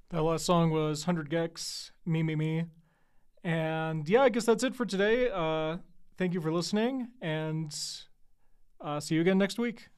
That last song was 100 Gex, Me, Me, Me. And yeah, I guess that's it for today. Thank you for listening, and see you again next week.